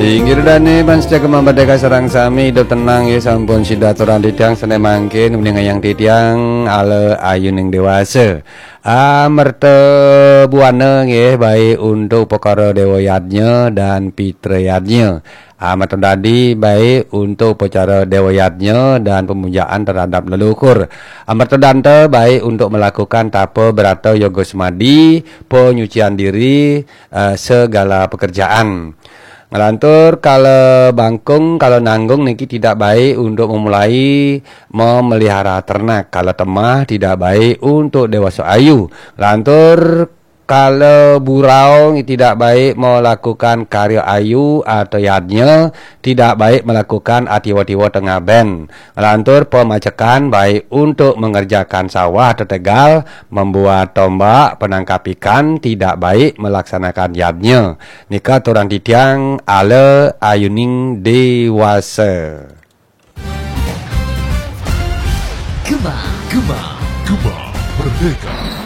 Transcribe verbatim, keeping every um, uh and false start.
Inggir dani pansca kemambadeka sarang sami hidup tenang ya sampun sidaturan titiang sene mangkin mending yang titiang ale ayuning dewasa. Amerte buana nggih baik untuk perkara dewayatnya dan fitrayatnya. Amat tadi baik untuk upacara dewayatnya dan pemujaan terhadap leluhur. Amat terdante baik untuk melakukan tapa berata yoga semadi, penyucian diri, uh, segala pekerjaan. Ngelantur kalau bangkung, kalau nanggung niki tidak baik untuk memulai memelihara ternak. Kalau temah tidak baik untuk dewasa ayu. Lantur kalau burau tidak baik melakukan karya ayu atau yadnya, tidak baik melakukan atiwa-tiwa tengah ben. Lantur pemacekan baik untuk mengerjakan sawah atau tegal, membuat tombak, penangkap ikan, tidak baik melaksanakan yadnya. Nika turang titiang ale ayuning dewasa. Gema, Gema, Gema Merdeka.